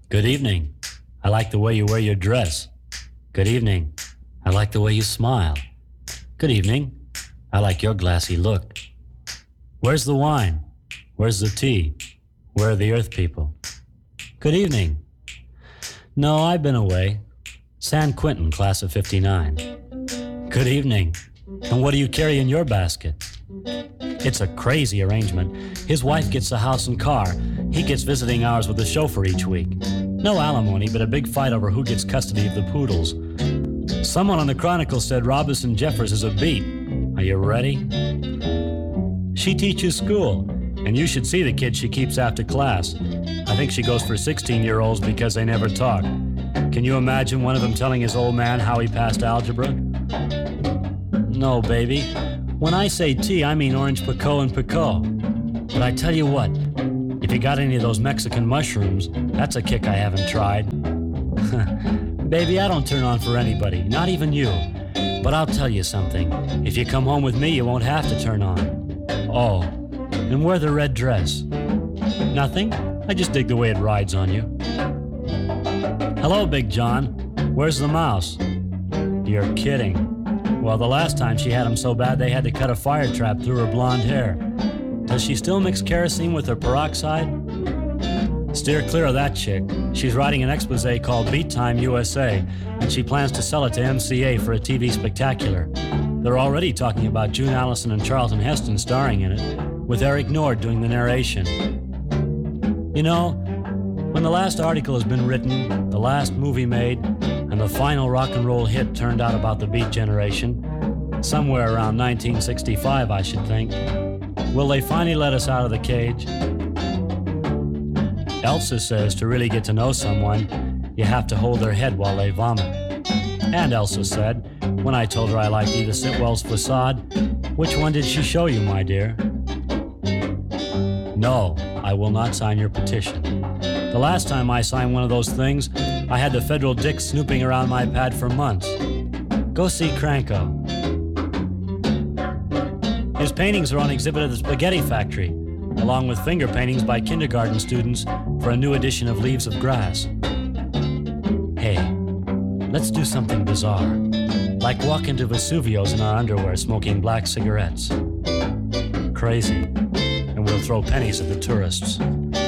Good evening. I like the way you wear your dress. Good evening. I like the way you smile. Good evening. I like your glassy look. Where's the wine? Where's the tea? Where are the earth people? Good evening. No, I've been away. San Quentin, class of 59. Good evening. And what do you carry in your basket? It's a crazy arrangement. His wife gets the house and car. He gets visiting hours with the chauffeur each week. No alimony, but a big fight over who gets custody of the poodles. Someone on the Chronicle said Robinson Jeffers is a beat. Are you ready? She teaches school, and you should see the kids she keeps after class. I think she goes for 16-year-olds because they never talk. Can you imagine one of them telling his old man how he passed algebra? No, baby. When I say tea, I mean orange pekoe and pekoe. But I tell you what, if you got any of those Mexican mushrooms, that's a kick I haven't tried. Baby, I don't turn on for anybody, not even you. But I'll tell you something. If you come home with me, you won't have to turn on. Oh, and wear the red dress. Nothing? I just dig the way it rides on you. Hello, Big John. Where's the mouse? You're kidding. Well, the last time she had him so bad they had to cut a fire trap through her blonde hair. Does she still mix kerosene with her peroxide? Steer clear of that chick. She's writing an expose called Beat Time USA, and she plans to sell it to MCA for a TV spectacular. They're already talking about June Allison and Charlton Heston starring in it, with Eric Nord doing the narration. You know, when the last article has been written, the last movie made, and the final rock and roll hit turned out about the Beat Generation, somewhere around 1965, I should think, will they finally let us out of the cage? Elsa says to really get to know someone, you have to hold their head while they vomit. And Elsa said, when I told her I liked Edith Sitwell's Facade, which one did she show you, my dear? No, I will not sign your petition. The last time I signed one of those things, I had the federal dick snooping around my pad for months. Go see Cranko. His paintings are on exhibit at the Spaghetti Factory, along with finger paintings by kindergarten students for a new edition of Leaves of Grass. Hey, let's do something bizarre, like walk into Vesuvio's in our underwear smoking black cigarettes. Crazy, and we'll throw pennies at the tourists.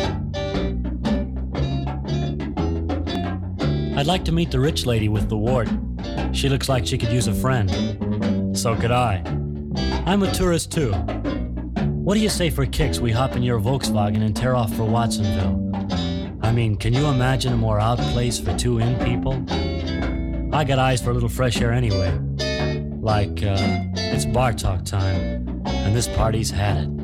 I'd like to meet the rich lady with the wart. She looks like she could use a friend. So could I. I'm a tourist too. What do you say for kicks we hop in your Volkswagen and tear off for Watsonville? I mean, can you imagine a more out place for two in people? I got eyes for a little fresh air anyway. Like, it's bar talk time, and this party's had it.